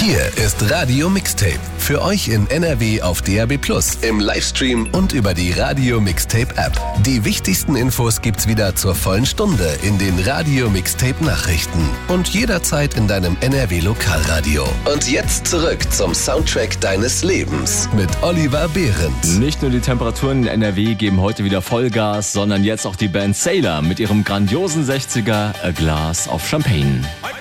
Hier ist Radio Mixtape. Für euch in NRW auf DAB+, im Livestream und über die Radio Mixtape App. Die wichtigsten Infos gibt's wieder zur vollen Stunde in den Radio Mixtape Nachrichten und jederzeit in deinem NRW Lokalradio. Und jetzt zurück zum Soundtrack deines Lebens mit Oliver Behrens. Nicht nur die Temperaturen in NRW geben heute wieder Vollgas, sondern jetzt auch die Band Sailor mit ihrem grandiosen 60er A Glass of Champagne.